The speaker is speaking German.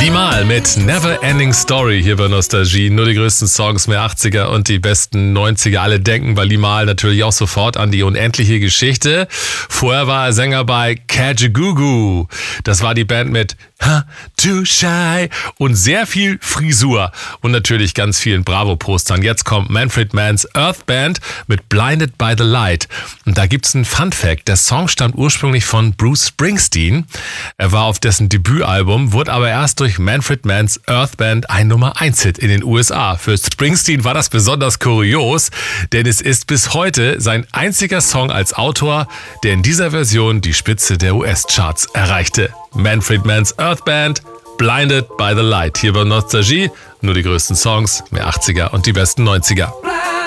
Limahl mit Never Ending Story hier bei Nostalgie. Nur die größten Songs, mehr 80er und die besten 90er. Alle denken bei Limahl natürlich auch sofort an die unendliche Geschichte. Vorher war er Sänger bei Kajagoogoo. Das war die Band mit Too Shy und sehr viel Frisur und natürlich ganz vielen Bravo-Postern. Jetzt kommt Manfred Mann's Earth Band mit Blinded by the Light. Und da gibt's einen Fun-Fact. Der Song stammt ursprünglich von Bruce Springsteen. Er war auf dessen Debütalbum, wurde aber erst durch Manfred Mann's Earth Band ein Nummer-1-Hit in den USA. Für Springsteen war das besonders kurios, denn es ist bis heute sein einziger Song als Autor, der in dieser Version die Spitze der US-Charts erreichte. Manfred Mann's Earth Band, Blinded by the Light. Hier bei Nostalgie, nur die größten Songs, mehr 80er und die besten 90er.